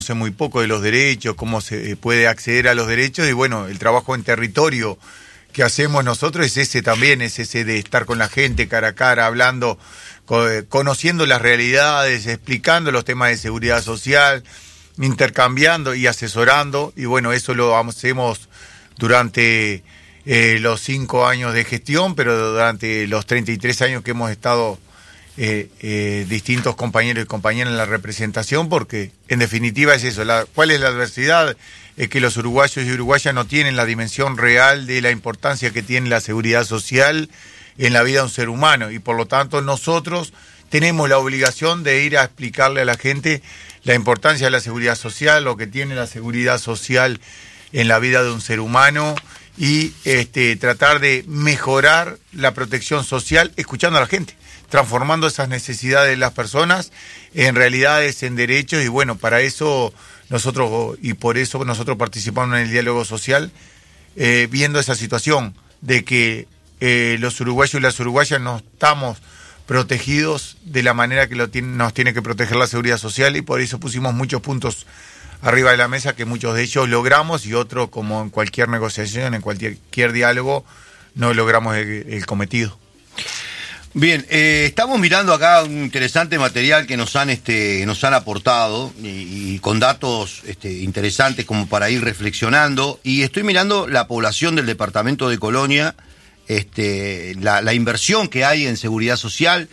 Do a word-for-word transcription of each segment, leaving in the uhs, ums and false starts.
conoce muy poco de los derechos, cómo se puede acceder a los derechos, y bueno, el trabajo en territorio que hacemos nosotros es ese también, es ese de estar con la gente cara a cara, hablando, conociendo las realidades, explicando los temas de seguridad social, intercambiando y asesorando, y bueno, eso lo hacemos durante eh, los cinco años de gestión, pero durante los treinta y tres años que hemos estado eh, eh, distintos compañeros y compañeras en la representación, porque en definitiva es eso, la, ¿cuál es la adversidad? Es que los uruguayos y uruguayas no tienen la dimensión real de la importancia que tiene la seguridad social en la vida de un ser humano, y por lo tanto nosotros tenemos la obligación de ir a explicarle a la gente la importancia de la seguridad social, lo que tiene la seguridad social en la vida de un ser humano, y este, tratar de mejorar la protección social escuchando a la gente, transformando esas necesidades de las personas en realidades, en derechos, y bueno, para eso nosotros, y por eso nosotros participamos en el diálogo social, eh, viendo esa situación de que eh, los uruguayos y las uruguayas no estamos protegidos de la manera que lo tiene, nos tiene que proteger la seguridad social, y por eso pusimos muchos puntos arriba de la mesa, que muchos de ellos logramos, y otros, como en cualquier negociación, en cualquier diálogo, no logramos el, el cometido. Bien, eh, estamos mirando acá un interesante material que nos han este nos han aportado, y, y con datos este, interesantes como para ir reflexionando, y estoy mirando la población del departamento de Colonia, este la, la inversión que hay en seguridad social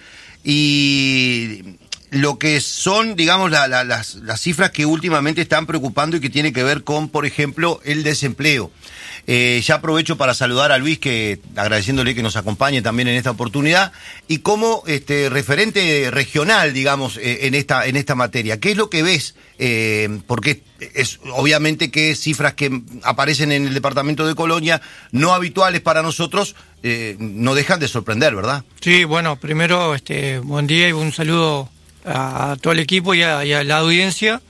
y lo que son, digamos, la, la, las, las cifras que últimamente están preocupando y que tiene que ver con, por ejemplo, el desempleo. Eh, ya aprovecho para saludar a Luis, que agradeciéndole que nos acompañe también en esta oportunidad, y como este referente regional, digamos, eh, en esta en esta materia, ¿qué es lo que ves? Eh, porque es obviamente que cifras que aparecen en el departamento de Colonia, no habituales para nosotros, eh, no dejan de sorprender, ¿verdad? Sí, bueno, primero, este, buen día y un saludo a todo el equipo y a, y a la audiencia.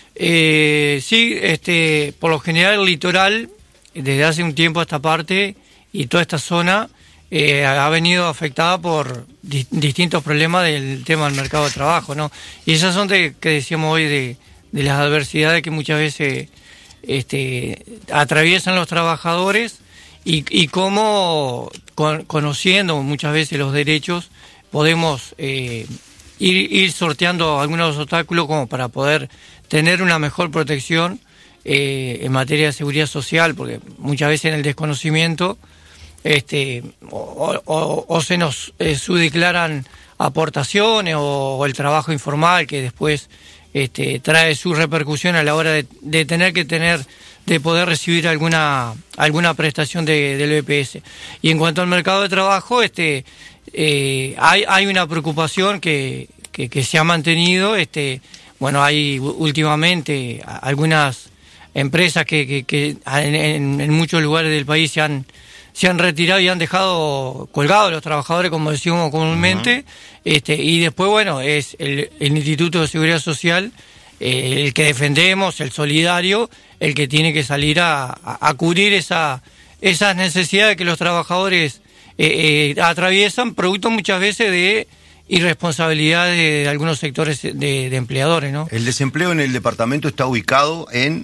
Eh, sí, este, por lo general el litoral, desde hace un tiempo a esta parte y toda esta zona eh, ha venido afectada por di distintos problemas del tema del mercado de trabajo, ¿no? Y esas son de que decíamos hoy de, de las adversidades que muchas veces este, atraviesan los trabajadores, y, y cómo con, conociendo muchas veces los derechos podemos eh, ir, ir sorteando algunos obstáculos como para poder tener una mejor protección Eh, en materia de seguridad social, porque muchas veces en el desconocimiento este, o, o, o se nos eh, subdeclaran aportaciones o, o el trabajo informal que después este, trae su repercusión a la hora de, de tener que tener, de poder recibir alguna alguna prestación de, del B P S. Y en cuanto al mercado de trabajo, este eh, hay, hay una preocupación que, que, que se ha mantenido. Este, bueno, hay últimamente algunas empresas que, que, que en, en muchos lugares del país se han se han retirado y han dejado colgados los trabajadores, como decimos comúnmente. Uh-huh. este y después, bueno, es el, el Instituto de Seguridad Social eh, el que defendemos, el solidario, el que tiene que salir a, a, a cubrir esa esas necesidades que los trabajadores eh, eh, atraviesan, producto muchas veces de irresponsabilidad de, de algunos sectores de, de empleadores, ¿no? El desempleo en el departamento está ubicado en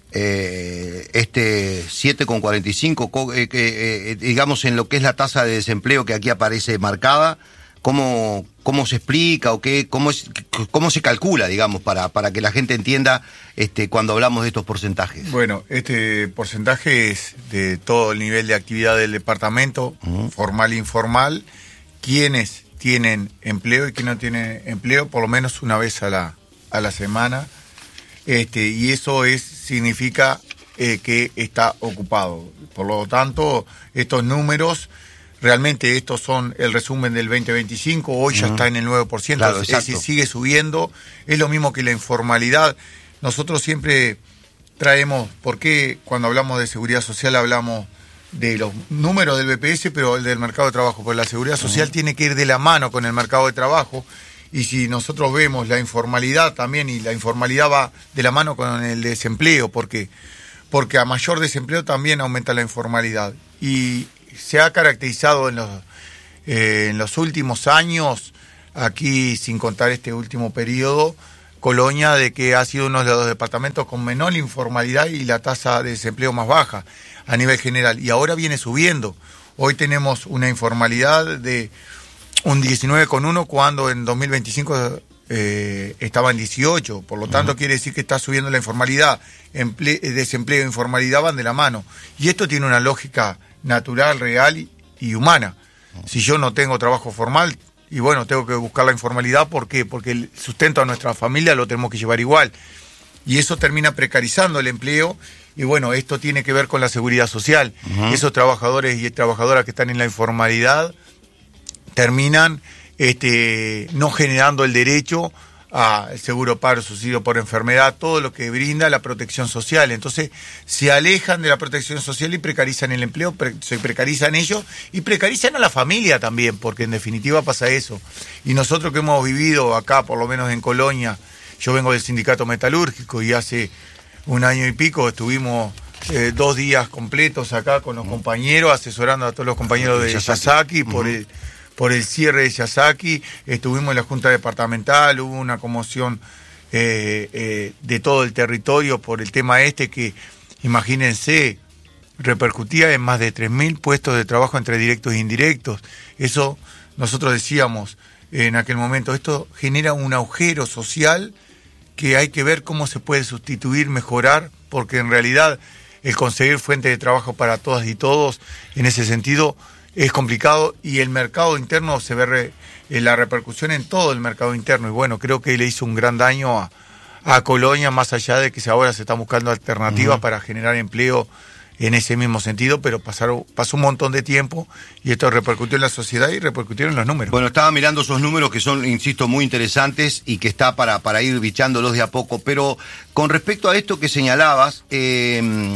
Eh, este siete coma cuarenta y cinco, eh, eh, digamos, en lo que es la tasa de desempleo que aquí aparece marcada. ¿Cómo, cómo se explica o qué, cómo, es, cómo se calcula, digamos, para, para que la gente entienda este, cuando hablamos de estos porcentajes? Bueno, este porcentaje es de todo el nivel de actividad del departamento, uh-huh. formal e informal, quienes tienen empleo y quienes no tienen empleo, por lo menos una vez a la, a la semana. Este, y eso es significa eh, que está ocupado. Por lo tanto, estos números, realmente estos son el resumen del veinte veinticinco, hoy uh-huh. ya está en el nueve por ciento, claro, es decir, sigue subiendo. Es lo mismo que la informalidad. Nosotros siempre traemos, porque cuando hablamos de seguridad social hablamos de los números del B P S, pero el del mercado de trabajo, porque la seguridad social uh-huh. tiene que ir de la mano con el mercado de trabajo. Y si nosotros vemos la informalidad también, y la informalidad va de la mano con el desempleo, porque, porque a mayor desempleo también aumenta la informalidad. Y se ha caracterizado en los, eh, en los últimos años, aquí sin contar este último periodo, Colonia de que ha sido uno de los departamentos con menor informalidad y la tasa de desempleo más baja a nivel general. Y ahora viene subiendo. Hoy tenemos una informalidad de un diecinueve coma uno cuando en dos mil veinticinco eh, estaba en dieciocho. Por lo tanto, uh-huh. quiere decir que está subiendo la informalidad. Emple- desempleo e informalidad van de la mano. Y esto tiene una lógica natural, real y, y humana. Uh-huh. Si yo no tengo trabajo formal, y bueno, tengo que buscar la informalidad. ¿Por qué? Porque el sustento a nuestra familia lo tenemos que llevar igual. Y eso termina precarizando el empleo. Y bueno, esto tiene que ver con la seguridad social. Uh-huh. Esos trabajadores y trabajadoras que están en la informalidad terminan este, no generando el derecho al seguro paro, subsidio por enfermedad, todo lo que brinda la protección social. Entonces se alejan de la protección social y precarizan el empleo, pre- se precarizan ellos y precarizan a la familia también, porque en definitiva pasa eso. Y nosotros que hemos vivido acá, por lo menos en Colonia, yo vengo del sindicato metalúrgico y hace un año y pico estuvimos eh, dos días completos acá con los uh-huh. compañeros, asesorando a todos los compañeros de Yasaki por uh-huh. el por el cierre de Yasaki. Estuvimos en la Junta Departamental, hubo una conmoción eh, eh, de todo el territorio por el tema este que, imagínense, repercutía en más de tres mil puestos de trabajo entre directos e indirectos. Eso nosotros decíamos en aquel momento, esto genera un agujero social que hay que ver cómo se puede sustituir, mejorar, porque en realidad el conseguir fuentes de trabajo para todas y todos, en ese sentido, es complicado y el mercado interno se ve re, eh, la repercusión en todo el mercado interno. Y bueno, creo que le hizo un gran daño a, a Colonia, más allá de que ahora se están buscando alternativas uh-huh. para generar empleo en ese mismo sentido, pero pasaron, pasó un montón de tiempo y esto repercutió en la sociedad y repercutió en los números. Bueno, estaba mirando esos números que son, insisto, muy interesantes y que está para, para ir bichándolos de a poco, pero con respecto a esto que señalabas, eh,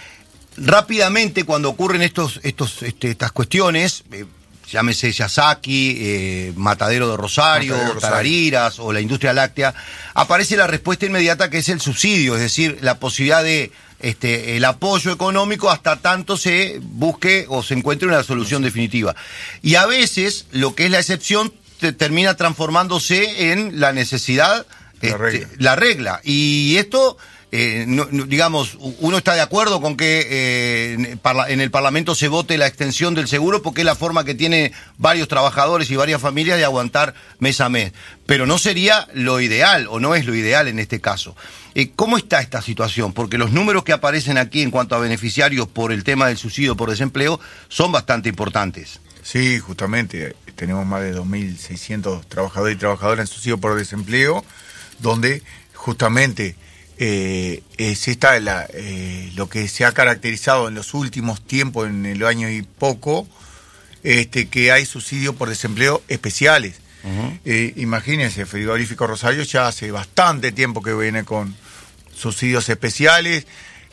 rápidamente cuando ocurren estos, estos, este, estas cuestiones, eh, llámese Yasaki, eh, Matadero de Rosario, Matadero de Rosario, Tarariras o la industria láctea, aparece la respuesta inmediata que es el subsidio, es decir, la posibilidad de Este, el apoyo económico hasta tanto se busque o se encuentre una solución definitiva. Y a veces lo que es la excepción te, termina transformándose en la necesidad, la, este, regla. la regla. Y esto, eh, no, no, digamos, uno está de acuerdo con que eh, en el Parlamento se vote la extensión del seguro porque es la forma que tiene varios trabajadores y varias familias de aguantar mes a mes. Pero no sería lo ideal, o no es lo ideal en este caso. Eh, ¿Cómo está esta situación? Porque los números que aparecen aquí en cuanto a beneficiarios por el tema del subsidio por desempleo son bastante importantes. Sí, justamente, tenemos más de dos mil seiscientos trabajadores y trabajadoras en subsidio por desempleo, donde justamente eh, es esta la, eh, lo que se ha caracterizado en los últimos tiempos, en el año y poco, este, que hay subsidio por desempleo especiales. Uh-huh. Eh, imagínense, Frigorífico Rosario ya hace bastante tiempo que viene con subsidios especiales,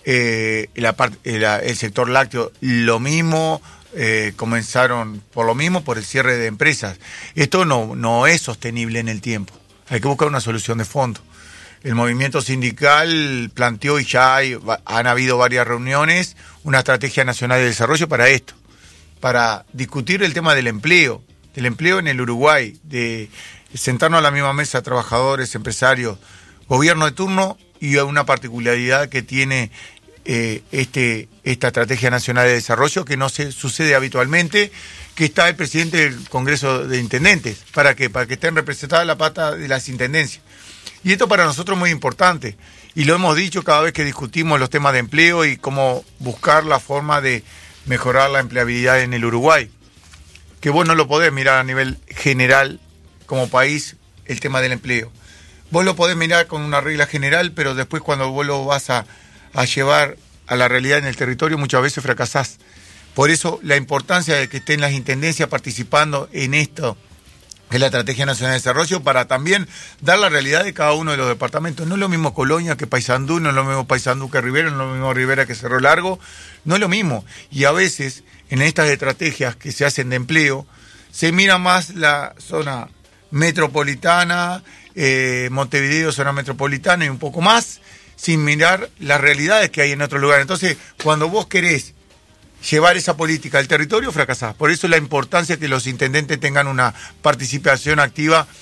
eh, la part, la, el sector lácteo lo mismo, eh, comenzaron por lo mismo, por el cierre de empresas. Esto no, no es sostenible en el tiempo, hay que buscar una solución de fondo. El movimiento sindical planteó, y ya hay, han habido varias reuniones, una estrategia nacional de desarrollo para esto, para discutir el tema del empleo, del empleo en el Uruguay, de sentarnos a la misma mesa trabajadores, empresarios, gobierno de turno, y una particularidad que tiene eh, este esta Estrategia Nacional de Desarrollo, que no se sucede habitualmente, que está el presidente del Congreso de Intendentes. ¿Para qué? Para que estén representadas la pata de las intendencias. Y esto para nosotros es muy importante, y lo hemos dicho cada vez que discutimos los temas de empleo y cómo buscar la forma de mejorar la empleabilidad en el Uruguay. Que vos no lo podés mirar a nivel general como país, el tema del empleo. Vos lo podés mirar con una regla general, pero después cuando vos lo vas a, a llevar a la realidad en el territorio, muchas veces fracasás. Por eso la importancia de que estén las intendencias participando en esto, que es la Estrategia Nacional de Desarrollo, para también dar la realidad de cada uno de los departamentos. No es lo mismo Colonia que Paysandú, no es lo mismo Paysandú que Rivera, no es lo mismo Rivera que Cerro Largo, no es lo mismo. Y a veces, en estas estrategias que se hacen de empleo, se mira más la zona metropolitana, eh, Montevideo, zona metropolitana y un poco más, sin mirar las realidades que hay en otro lugar. Entonces, cuando vos querés llevar esa política al territorio, fracasás. Por eso la importancia que los intendentes tengan una participación activa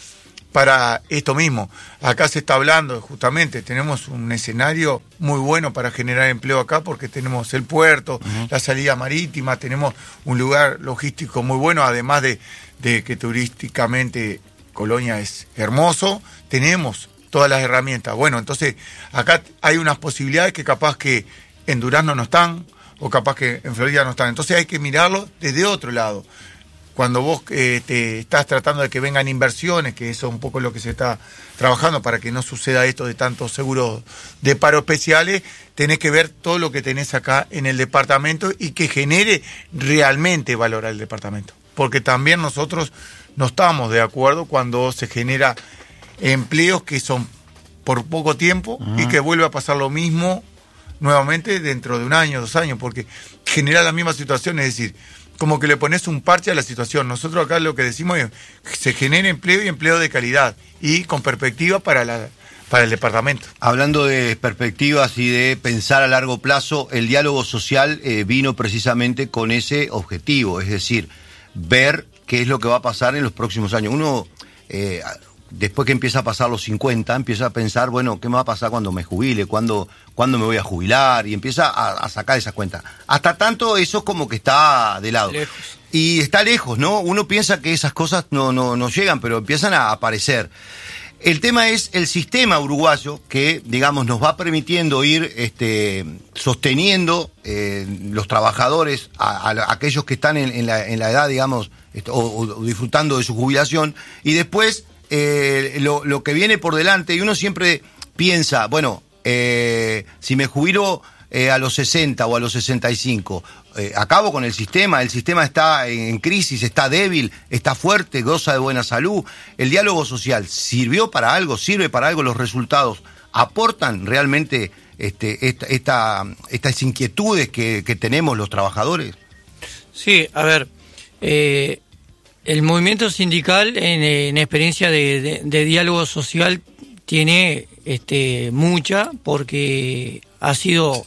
para esto mismo. Acá se está hablando, justamente, tenemos un escenario muy bueno para generar empleo acá, porque tenemos el puerto, uh-huh. la salida marítima, tenemos un lugar logístico muy bueno, además de, de que turísticamente Colonia es hermoso, tenemos todas las herramientas. Bueno, entonces acá hay unas posibilidades que capaz que en Durazno no están, o capaz que en Florida no están. Entonces hay que mirarlo desde otro lado. Cuando vos eh, te estás tratando de que vengan inversiones, que eso es un poco lo que se está trabajando para que no suceda esto de tantos seguros de paro especiales, tenés que ver todo lo que tenés acá en el departamento y que genere realmente valor al departamento. Porque también nosotros no estamos de acuerdo cuando se genera empleos que son por poco tiempo uh-huh. y que vuelve a pasar lo mismo nuevamente dentro de un año, dos años, porque genera la misma situación, es decir, como que le pones un parche a la situación. Nosotros acá lo que decimos es que se genere empleo y empleo de calidad y con perspectiva para la para el departamento. Hablando de perspectivas y de pensar a largo plazo, el diálogo social eh, vino precisamente con ese objetivo, es decir, ver qué es lo que va a pasar en los próximos años. Uno, eh, después que empieza a pasar los cincuenta, empieza a pensar, bueno, ¿qué me va a pasar cuando me jubile? ¿Cuándo, cuándo me voy a jubilar? Y empieza a, a sacar esa cuenta. Hasta tanto eso como que está de lado. Lejos. Y está lejos, ¿no? Uno piensa que esas cosas no, no, no llegan, pero empiezan a aparecer. El tema es el sistema uruguayo que, digamos, nos va permitiendo ir este, sosteniendo eh, los trabajadores, a, a, a aquellos que están en, en, la, en la edad, digamos, o, o disfrutando de su jubilación, y después eh, lo, lo que viene por delante, y uno siempre piensa, bueno, eh, si me jubilo eh, a los sesenta o a los sesenta y cinco, eh, acabo con el sistema, el sistema está en crisis, está débil, está fuerte, goza de buena salud. El diálogo social sirvió para algo, sirve para algo, los resultados aportan realmente este, esta, esta, estas inquietudes que, que tenemos los trabajadores. Sí, a ver, eh, el movimiento sindical en, en experiencia de, de, de diálogo social tiene este, mucha, porque ha sido,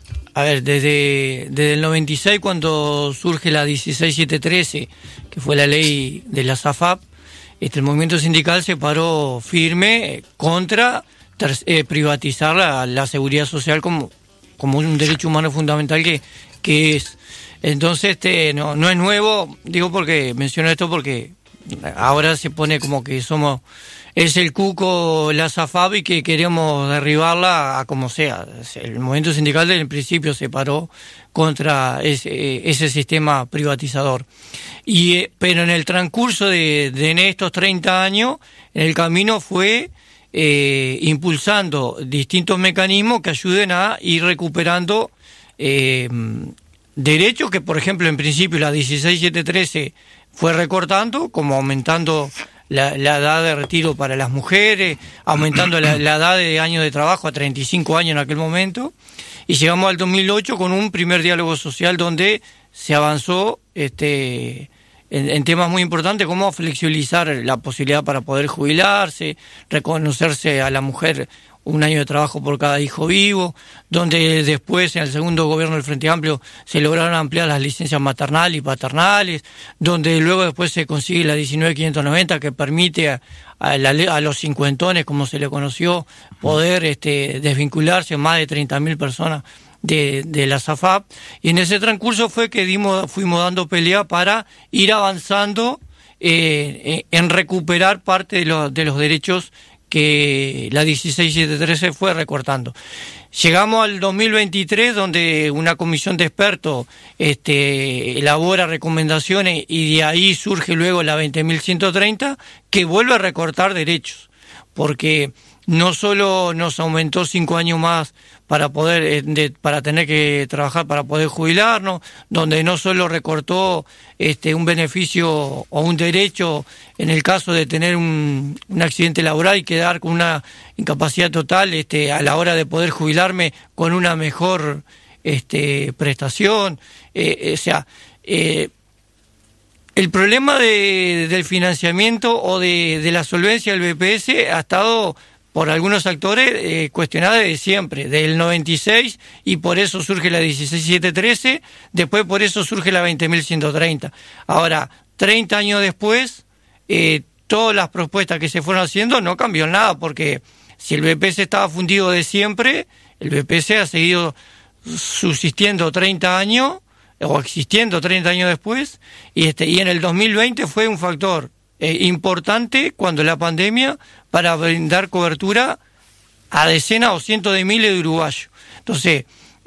a ver, desde, desde el noventa y seis, cuando surge la dieciséis mil setecientos trece, que fue la ley de la SAFAP, este, el movimiento sindical se paró firme contra eh, privatizar la, la seguridad social como, como un derecho humano fundamental que, que es. Entonces, este, no, no es nuevo, digo porque menciono esto porque ahora se pone como que somos, es el cuco la SAFAP y que queremos derribarla a como sea. El movimiento sindical desde el principio se paró contra ese, ese sistema privatizador. Y, pero en el transcurso de, de en estos treinta años, en el camino fue eh, impulsando distintos mecanismos que ayuden a ir recuperando eh, derechos que, por ejemplo, en principio la dieciséis mil setecientos trece fue recortando, como aumentando la, la edad de retiro para las mujeres, aumentando la, la edad de años de trabajo a treinta y cinco años en aquel momento, y llegamos al dos mil ocho con un primer diálogo social donde se avanzó este, en, en temas muy importantes como flexibilizar la posibilidad para poder jubilarse, reconocerse a la mujer un año de trabajo por cada hijo vivo, donde después en el segundo gobierno del Frente Amplio se lograron ampliar las licencias maternales y paternales, donde luego después se consigue la diecinueve mil quinientos noventa que permite a, a, la, a los cincuentones, como se le conoció, poder este, desvincularse más de treinta mil personas de, de la SAFAP, y en ese transcurso fue que dimos, fuimos dando pelea para ir avanzando eh, en recuperar parte de, lo, de los derechos que la dieciséis mil setecientos trece fue recortando. Llegamos al dos mil veintitrés, donde una comisión de expertos este, elabora recomendaciones y de ahí surge luego la veinte mil ciento treinta, que vuelve a recortar derechos, porque no solo nos aumentó cinco años más para poder de, para tener que trabajar para poder jubilarnos, donde no solo recortó este un beneficio o un derecho en el caso de tener un, un accidente laboral y quedar con una incapacidad total este a la hora de poder jubilarme con una mejor este prestación, eh, o sea, eh, el problema de, del financiamiento o de, de la solvencia del B P S ha estado por algunos actores eh, cuestionada desde siempre, desde el noventa y seis, y por eso surge la dieciséis mil setecientos trece, después por eso surge la veinte mil ciento treinta. Ahora, treinta años después, eh, todas las propuestas que se fueron haciendo no cambió nada, porque si el B P C estaba fundido de siempre, el B P C ha seguido subsistiendo treinta años, o existiendo treinta años después, y este y en el dos mil veinte fue un factor eh, importante cuando la pandemia para brindar cobertura a decenas o cientos de miles de uruguayos. Entonces,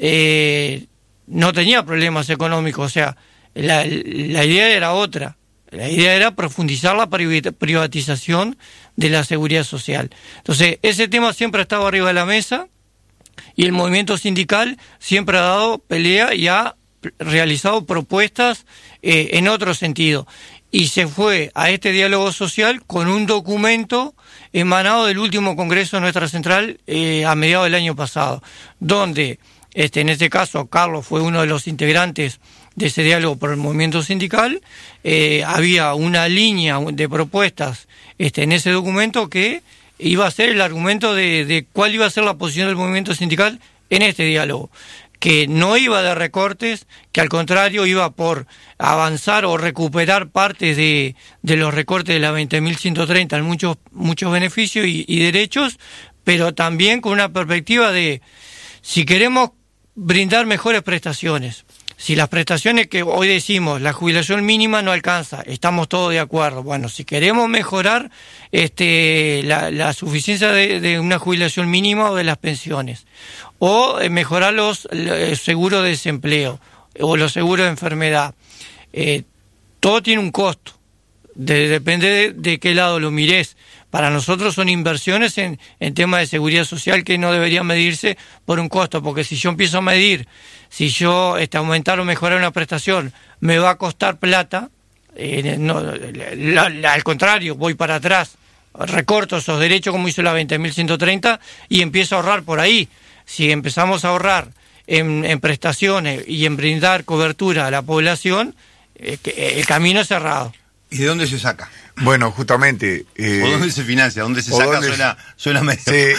eh, no tenía problemas económicos, o sea, la, la idea era otra. La idea era profundizar la privatización de la seguridad social. Entonces, ese tema siempre ha estado arriba de la mesa y el movimiento sindical siempre ha dado pelea y ha realizado propuestas eh, en otro sentido. Y se fue a este diálogo social con un documento emanado del último congreso de nuestra central eh, a mediados del año pasado, donde, este, en este caso, Carlos fue uno de los integrantes de ese diálogo por el movimiento sindical. Eh, había una línea de propuestas este, en ese documento que iba a ser el argumento de, de cuál iba a ser la posición del movimiento sindical en este diálogo, que no iba de recortes, que al contrario iba por avanzar o recuperar partes de, de los recortes de la veinte mil ciento treinta en muchos, muchos beneficios y, y derechos, pero también con una perspectiva de, si queremos brindar mejores prestaciones, si las prestaciones que hoy decimos, la jubilación mínima no alcanza, estamos todos de acuerdo. Bueno, si queremos mejorar este, la, la suficiencia de, de una jubilación mínima o de las pensiones, o eh, mejorar los, los seguros de desempleo o los seguros de enfermedad, eh, todo tiene un costo, de, depende de, de qué lado lo mires. Para nosotros son inversiones en, en temas de seguridad social que no deberían medirse por un costo, porque si yo empiezo a medir, si yo este, aumentar o mejorar una prestación me va a costar plata, eh, no, la, la, al contrario, voy para atrás, recorto esos derechos como hizo la veinte mil ciento treinta y empiezo a ahorrar por ahí. Si empezamos a ahorrar en, en prestaciones y en brindar cobertura a la población, eh, que, el camino es cerrado. ¿Y de dónde se saca? Bueno, justamente... Eh, ¿O dónde se financia? ¿Dónde se saca? Dónde Suena, suena medio... se,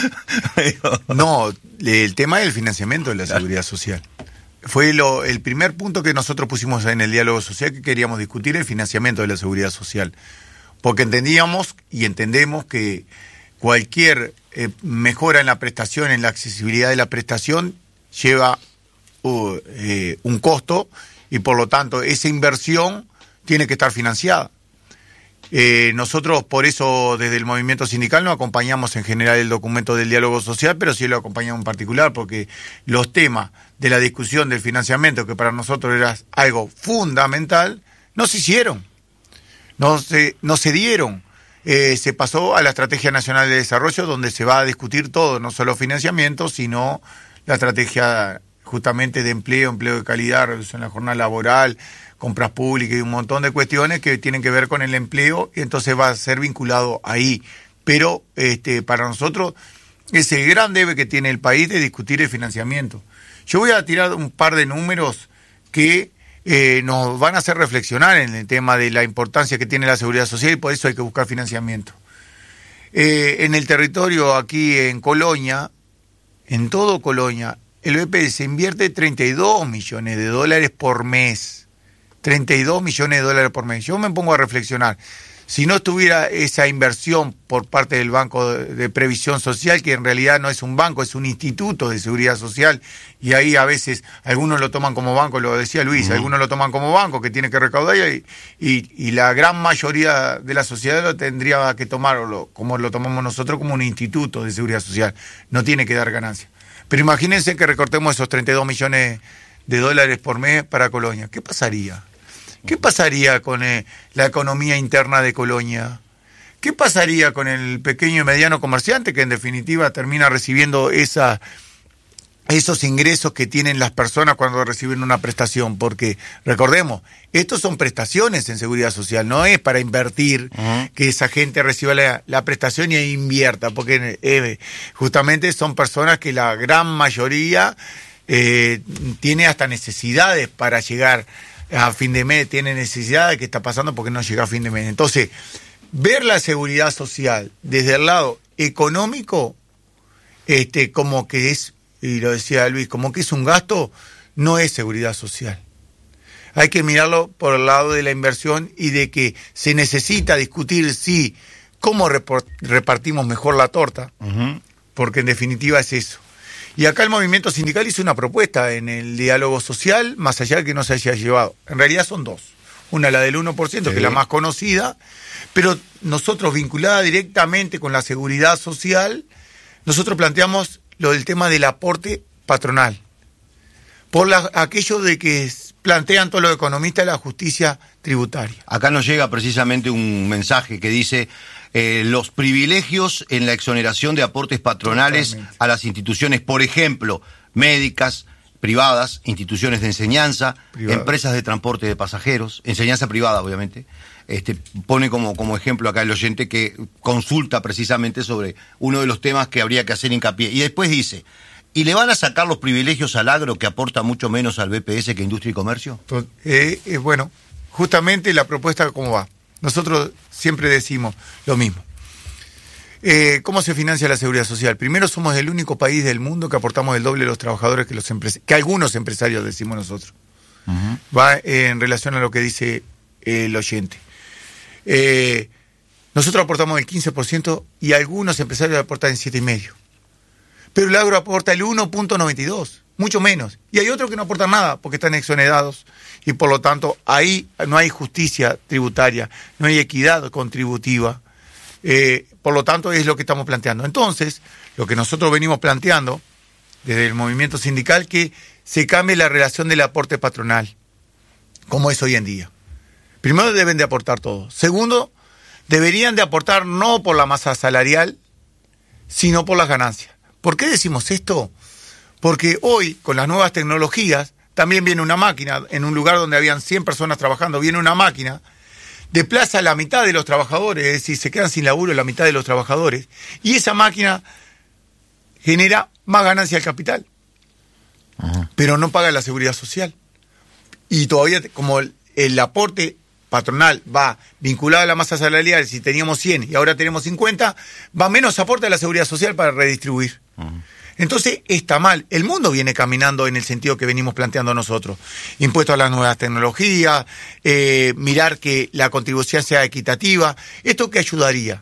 no, el tema del financiamiento de la seguridad social. Fue lo, el primer punto que nosotros pusimos en el diálogo social, que queríamos discutir el financiamiento de la seguridad social. Porque entendíamos y entendemos que cualquier eh, mejora en la prestación, en la accesibilidad de la prestación, lleva uh, eh, un costo y por lo tanto esa inversión tiene que estar financiada. Eh, nosotros por eso desde el movimiento sindical no acompañamos en general el documento del diálogo social, pero sí lo acompañamos en particular porque los temas de la discusión del financiamiento, que para nosotros era algo fundamental, no se hicieron, no se, no se dieron. Eh, se pasó a la Estrategia Nacional de Desarrollo, donde se va a discutir todo, no solo financiamiento, sino la estrategia justamente de empleo, empleo de calidad, reducción de la jornada laboral, compras públicas y un montón de cuestiones que tienen que ver con el empleo, y entonces va a ser vinculado ahí. Pero este, para nosotros es el gran debe que tiene el país de discutir el financiamiento. Yo voy a tirar un par de números que eh, nos van a hacer reflexionar en el tema de la importancia que tiene la seguridad social y por eso hay que buscar financiamiento. Eh, en el territorio aquí en Colonia, en todo Colonia, el B P se invierte treinta y dos millones de dólares por mes. treinta y dos millones de dólares por mes. Yo me pongo a reflexionar. Si no estuviera esa inversión por parte del Banco de Previsión Social, que en realidad no es un banco, es un instituto de seguridad social, y ahí a veces algunos lo toman como banco, lo decía Luis, uh-huh. algunos lo toman como banco, que tiene que recaudar, y, y, y la gran mayoría de la sociedad lo tendría que tomar, como lo tomamos nosotros, como un instituto de seguridad social. No tiene que dar ganancia. Pero imagínense que recortemos esos treinta y dos millones de dólares por mes para Colonia. ¿Qué pasaría? ¿Qué pasaría con eh, la economía interna de Colonia? ¿Qué pasaría con el pequeño y mediano comerciante que en definitiva termina recibiendo esa, esos ingresos que tienen las personas cuando reciben una prestación? Porque recordemos, estos son prestaciones en seguridad social, no es para invertir uh-huh. que esa gente reciba la, la prestación y invierta, porque eh, justamente son personas que la gran mayoría eh, tiene hasta necesidades para llegar a fin de mes, tiene necesidad de qué está pasando porque no llega a fin de mes. Entonces, ver la seguridad social desde el lado económico, este, como que es, y lo decía Luis, como que es un gasto, no es seguridad social. Hay que mirarlo por el lado de la inversión y de que se necesita discutir si cómo report- repartimos mejor la torta, Uh-huh. porque en definitiva es eso. Y acá el movimiento sindical hizo una propuesta en el diálogo social, más allá de que no se haya llevado. En realidad son dos. Una, la del uno por ciento, sí, que es la más conocida, pero nosotros, vinculada directamente con la seguridad social, nosotros planteamos lo del tema del aporte patronal. Por la, aquello de que plantean todos los economistas la justicia tributaria. Acá nos llega precisamente un mensaje que dice eh, los privilegios en la exoneración de aportes patronales Totalmente. A las instituciones, por ejemplo, médicas, privadas, instituciones de enseñanza, privada. Empresas de transporte de pasajeros, enseñanza privada, obviamente. Este, pone como, como ejemplo acá el oyente que consulta precisamente sobre uno de los temas que habría que hacer hincapié. Y después dice, ¿y le van a sacar los privilegios al agro que aporta mucho menos al B P S que Industria y Comercio? Eh, eh, bueno, justamente la propuesta, ¿cómo va? Nosotros siempre decimos lo mismo. Eh, ¿Cómo se financia la seguridad social? Primero, somos el único país del mundo que aportamos el doble de los trabajadores que los empres- que algunos empresarios decimos nosotros. Uh-huh. Va eh, en relación a lo que dice eh, el oyente. Eh, nosotros aportamos el quince por ciento y algunos empresarios aportan el siete coma cinco por ciento. Pero el agro aporta el uno punto noventa y dos, mucho menos. Y hay otros que no aportan nada porque están exonerados y por lo tanto ahí no hay justicia tributaria, no hay equidad contributiva. Eh, por lo tanto es lo que estamos planteando. Entonces, lo que nosotros venimos planteando desde el movimiento sindical, que se cambie la relación del aporte patronal, como es hoy en día. Primero, deben de aportar todos. Segundo, deberían de aportar no por la masa salarial, sino por las ganancias. ¿Por qué decimos esto? Porque hoy, con las nuevas tecnologías, también viene una máquina, en un lugar donde habían cien personas trabajando, viene una máquina, desplaza la mitad de los trabajadores, es decir, se quedan sin laburo la mitad de los trabajadores, y esa máquina genera más ganancia al capital, uh-huh. pero no paga la seguridad social. Y todavía, como el, el aporte patronal va vinculado a la masa salarial, si teníamos cien y ahora tenemos cincuenta, va menos aporte a la seguridad social para redistribuir. Uh-huh. Entonces está mal. El mundo viene caminando en el sentido que venimos planteando nosotros. Impuestos a las nuevas tecnologías, eh, mirar que la contribución sea equitativa. ¿Esto qué ayudaría?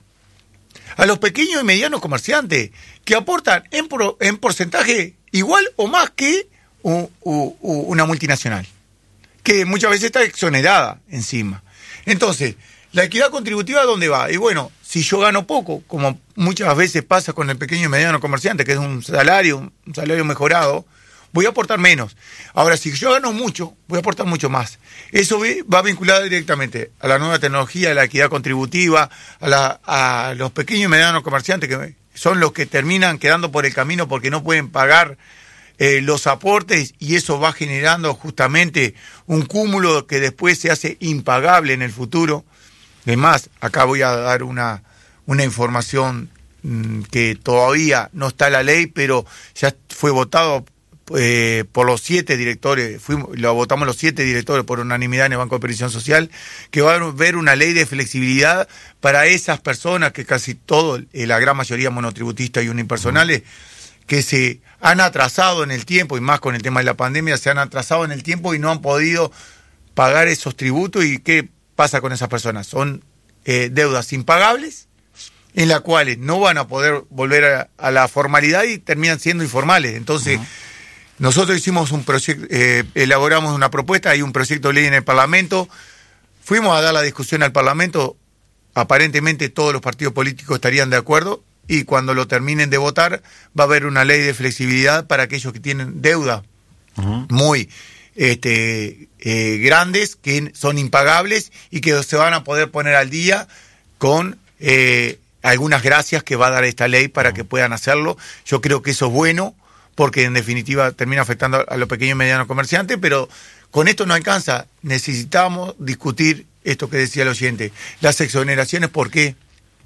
A los pequeños y medianos comerciantes que aportan en, pro, en porcentaje igual o más que u, u, u, una multinacional, que muchas veces está exonerada encima. Entonces, ¿la equidad contributiva dónde va? Y bueno, si yo gano poco, como muchas veces pasa con el pequeño y mediano comerciante, que es un salario, un salario mejorado, voy a aportar menos. Ahora, si yo gano mucho, voy a aportar mucho más. Eso va vinculado directamente a la nueva tecnología, a la equidad contributiva, a, la, a los pequeños y medianos comerciantes, que son los que terminan quedando por el camino porque no pueden pagar Eh, los aportes, y eso va generando justamente un cúmulo que después se hace impagable en el futuro. Además, acá voy a dar una, una información mmm, que todavía no está en la ley, pero ya fue votado eh, por los siete directores, fuimos, lo votamos los siete directores por unanimidad en el Banco de Previsión Social, que va a haber una ley de flexibilidad para esas personas, que casi todo, eh, la gran mayoría monotributistas y unipersonales, que se han atrasado en el tiempo, y más con el tema de la pandemia, se han atrasado en el tiempo y no han podido pagar esos tributos. ¿Y qué pasa con esas personas? Son eh, deudas impagables, en las cuales no van a poder volver a, a la formalidad y terminan siendo informales. Entonces, uh-huh. nosotros hicimos un proyecto, eh, elaboramos una propuesta, hay un proyecto de ley en el Parlamento, fuimos a dar la discusión al Parlamento, aparentemente todos los partidos políticos estarían de acuerdo, y cuando lo terminen de votar va a haber una ley de flexibilidad para aquellos que tienen deuda uh-huh. muy este, eh, grandes, que son impagables y que se van a poder poner al día con eh, algunas gracias que va a dar esta ley para uh-huh. que puedan hacerlo. Yo creo que eso es bueno, porque en definitiva termina afectando a los pequeños y medianos comerciantes, pero con esto no alcanza. Necesitamos discutir esto que decía el oyente, las exoneraciones. ¿Por qué?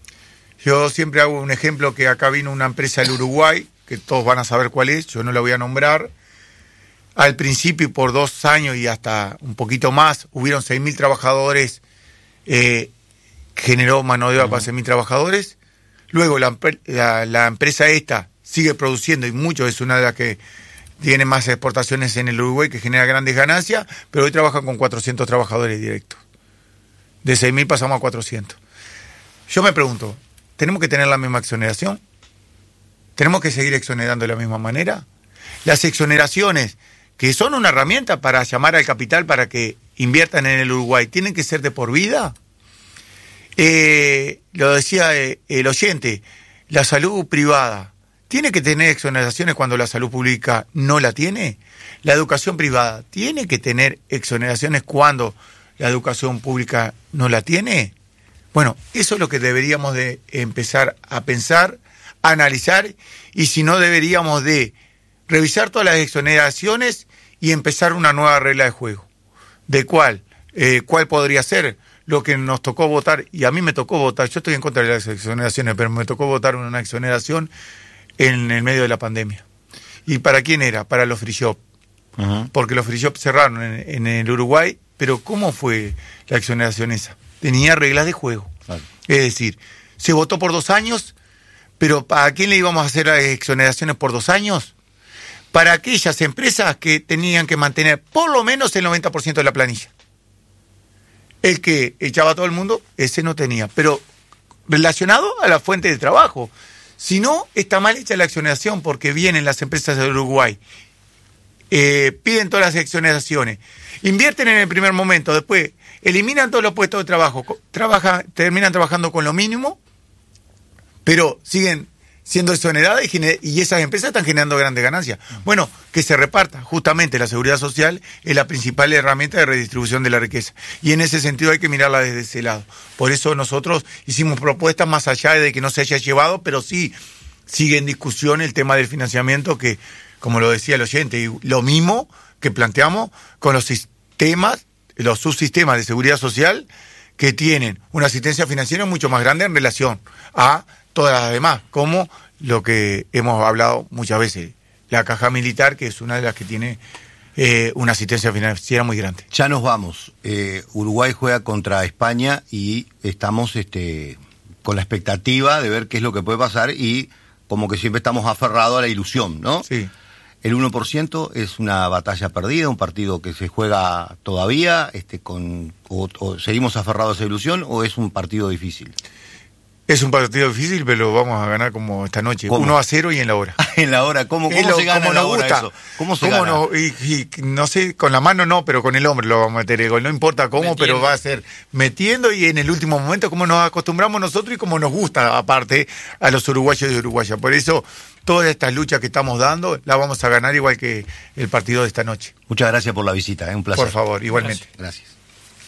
Yo siempre hago un ejemplo, que acá vino una empresa del Uruguay, que todos van a saber cuál es, yo no la voy a nombrar. Al principio, por dos años y hasta un poquito más, hubieron seis mil trabajadores, eh, generó mano de obra uh-huh. para seis mil trabajadores. Luego la, la, la empresa esta sigue produciendo, y mucho, es una de las que tiene más exportaciones en el Uruguay, que genera grandes ganancias, pero hoy trabajan con cuatrocientos trabajadores directos. De seis mil pasamos a cuatrocientos. yo me pregunto, ¿tenemos que tener la misma exoneración? ¿Tenemos que seguir exonerando de la misma manera? Las exoneraciones, que son una herramienta para llamar al capital para que inviertan en el Uruguay, ¿tienen que ser de por vida? Eh, lo decía eh, el oyente, la salud privada, ¿tiene que tener exoneraciones cuando la salud pública no la tiene? La educación privada, ¿tiene que tener exoneraciones cuando la educación pública no la tiene? Bueno, eso es lo que deberíamos de empezar a pensar, a analizar, y si no deberíamos de revisar todas las exoneraciones y empezar una nueva regla de juego. ¿De cuál? Eh, ¿Cuál podría ser? Lo que nos tocó votar, y a mí me tocó votar, yo estoy en contra de las exoneraciones, pero me tocó votar una exoneración en el medio de la pandemia. ¿Y para quién era? Para los free shop. Uh-huh. Porque los free shop cerraron en, en el Uruguay, pero ¿cómo fue la exoneración esa? Tenía reglas de juego. Vale. Es decir, se votó por dos años, pero ¿a quién le íbamos a hacer las exoneraciones por dos años? Para aquellas empresas que tenían que mantener por lo menos el noventa por ciento de la planilla. El que echaba a todo el mundo, ese no tenía. Pero relacionado a la fuente de trabajo. Si no, está mal hecha la exoneración porque vienen las empresas de Uruguay, eh, piden todas las exoneraciones, invierten en el primer momento, después eliminan todos los puestos de trabajo, trabajan, terminan trabajando con lo mínimo, pero siguen siendo exoneradas y, gener- y esas empresas están generando grandes ganancias. Bueno, que se reparta. Justamente la seguridad social es la principal herramienta de redistribución de la riqueza. Y en ese sentido hay que mirarla desde ese lado. Por eso nosotros hicimos propuestas más allá de que no se haya llevado, pero sí sigue en discusión el tema del financiamiento que, como lo decía el oyente, y lo mismo que planteamos con los sistemas, los subsistemas de seguridad social que tienen una asistencia financiera mucho más grande en relación a todas las demás, como lo que hemos hablado muchas veces, la caja militar, que es una de las que tiene eh, una asistencia financiera muy grande. Ya nos vamos. Eh, Uruguay juega contra España y estamos este, con la expectativa de ver qué es lo que puede pasar y como que siempre estamos aferrados a la ilusión, ¿no? Sí. El uno por ciento es una batalla perdida, un partido que se juega todavía, este, con o, o seguimos aferrados a esa ilusión o es un partido difícil. Es un partido difícil, pero lo vamos a ganar como esta noche. ¿Cómo? uno a cero y en la hora. En la hora, ¿cómo, cómo lo, se gana en la hora gusta. eso? ¿Cómo se ¿Cómo gana? No, y, y, no sé, con la mano no, pero con el hombre lo vamos a meter el gol. No importa cómo, metiendo. Pero va a ser metiendo y en el último momento como nos acostumbramos nosotros y como nos gusta, aparte, a los uruguayos y uruguayas. Por eso, todas estas luchas que estamos dando, las vamos a ganar igual que el partido de esta noche. Muchas gracias por la visita, ¿eh? Un placer. Por favor, igualmente. Gracias. gracias.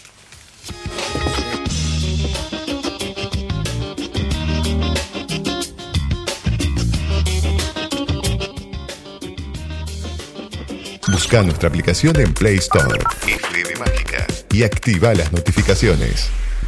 Busca nuestra aplicación en Play Store F M Mágica y activa las notificaciones.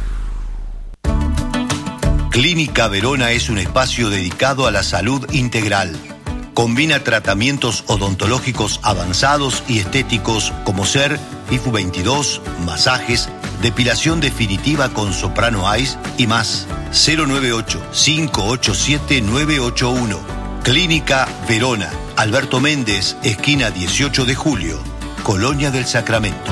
Clínica Verona es un espacio dedicado a la salud integral. Combina tratamientos odontológicos avanzados y estéticos como ser I F U veintidós, masajes, depilación definitiva con Soprano Ice y más. cero nueve ocho, cinco ocho siete, nueve ocho uno. Clínica Verona. Alberto Méndez, esquina dieciocho de julio, Colonia del Sacramento.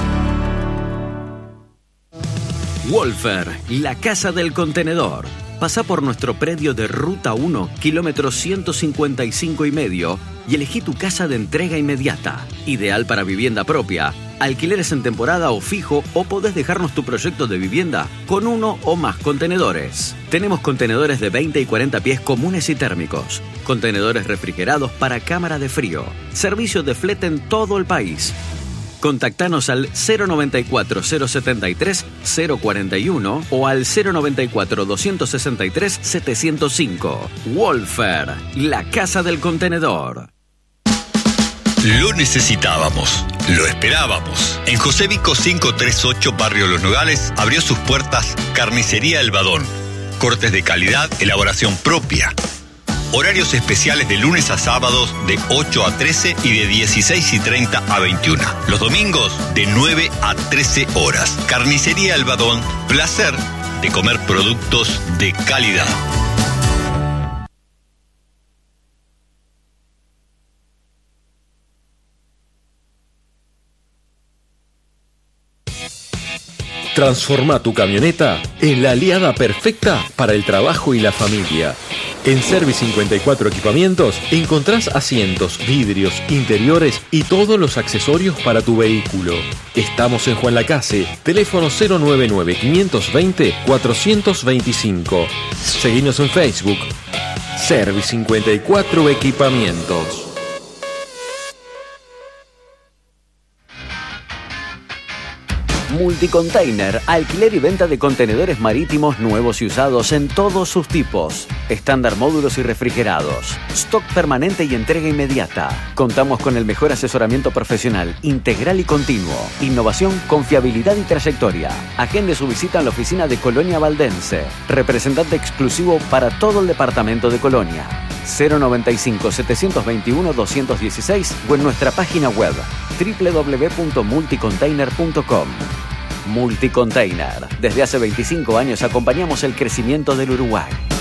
Wolfer, la casa del contenedor. Pasá por nuestro predio de Ruta uno, kilómetro ciento cincuenta y cinco y medio, y elegí tu casa de entrega inmediata. Ideal para vivienda propia, alquileres en temporada o fijo, o podés dejarnos tu proyecto de vivienda con uno o más contenedores. Tenemos contenedores de veinte y cuarenta pies comunes y térmicos, contenedores refrigerados para cámara de frío, servicio de flete en todo el país. Contactanos al cero noventa y cuatro, cero setenta y tres, cero cuarenta y uno o al cero noventa y cuatro, doscientos sesenta y tres, setecientos cinco. Wolfer, la casa del contenedor. Lo necesitábamos, lo esperábamos. En José Vico quinientos treinta y ocho, Barrio Los Nogales, abrió sus puertas Carnicería El Badón. Cortes de calidad, elaboración propia. Horarios especiales de lunes a sábados de ocho a trece y de dieciséis y treinta a veintiuna. Los domingos de nueve a trece horas. Carnicería El Badón, placer de comer productos de calidad. Transforma tu camioneta en la aliada perfecta para el trabajo y la familia. En Service cincuenta y cuatro Equipamientos encontrás asientos, vidrios, interiores y todos los accesorios para tu vehículo. Estamos en Juan Lacase, teléfono cero nueve nueve, cinco dos cero, cuatro dos cinco. Seguinos en Facebook. Service cincuenta y cuatro Equipamientos. Multicontainer, alquiler y venta de contenedores marítimos nuevos y usados en todos sus tipos. Estándar, módulos y refrigerados. Stock permanente y entrega inmediata. Contamos con el mejor asesoramiento profesional, integral y continuo. Innovación, confiabilidad y trayectoria. Agende su visita en la oficina de Colonia Valdense. Representante exclusivo para todo el departamento de Colonia. cero noventa y cinco, setecientos veintiuno, doscientos dieciséis o en nuestra página web doble u doble u doble u punto multicontainer punto com. Multicontainer. Desde hace veinticinco años acompañamos el crecimiento del Uruguay.